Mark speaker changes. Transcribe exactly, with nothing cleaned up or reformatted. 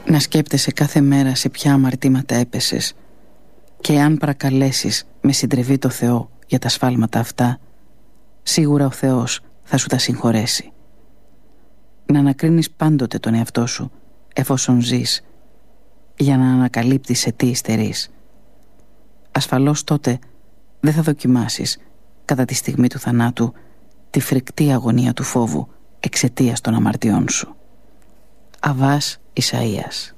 Speaker 1: Να σκέπτεσαι κάθε μέρα σε ποια αμαρτήματα έπεσες, και αν παρακαλέσεις με συντριβή το Θεό για τα σφάλματα αυτά, σίγουρα ο Θεός θα σου τα συγχωρέσει. Να ανακρίνεις πάντοτε τον εαυτό σου εφόσον ζεις, για να ανακαλύπτεις σε τι υστερείς. Ασφαλώς τότε δεν θα δοκιμάσεις κατά τη στιγμή του θανάτου τη φρικτή αγωνία του φόβου εξαιτίας των αμαρτιών σου. Αββάς Ισαΐας.